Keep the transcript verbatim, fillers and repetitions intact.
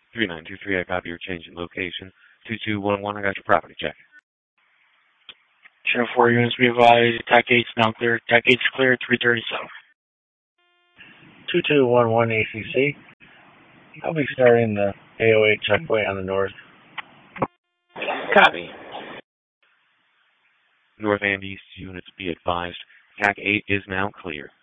three nine two three, I copy your change in location. two two one one, I got your property check. Channel four units be advised, T A C eight's now clear. T A C eight's clear, three thirty south. two two one one A C C. I'll be starting the A O eight checkpoint on the north. Copy. North and east units be advised. T A C eight is now clear.